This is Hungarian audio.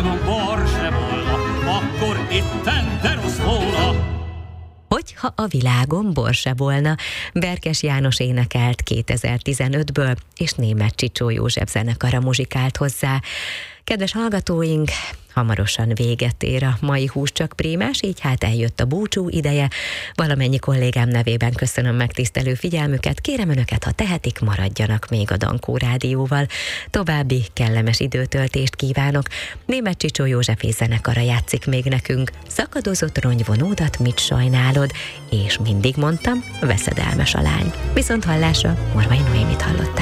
világon bor se volna, akkor itten de rossz volna. Hogyha a világon bor se volna, Berkes János énekelt 2015-ből, és Németh Csicsó József zenekara muzsikált hozzá. Kedves hallgatóink, hamarosan véget ér a mai Hús-csak Prímás, így hát eljött a búcsú ideje. Valamennyi kollégám nevében köszönöm megtisztelő figyelmüket, kérem önöket, ha tehetik, maradjanak még a Dankó Rádióval. További kellemes időtöltést kívánok. Németh Csicsó József zenekara játszik még nekünk. Szakadozott rongyvonódat mit sajnálod? És mindig mondtam, veszedelmes a lány. Viszont hallásra, Morvai Noémit hallottál.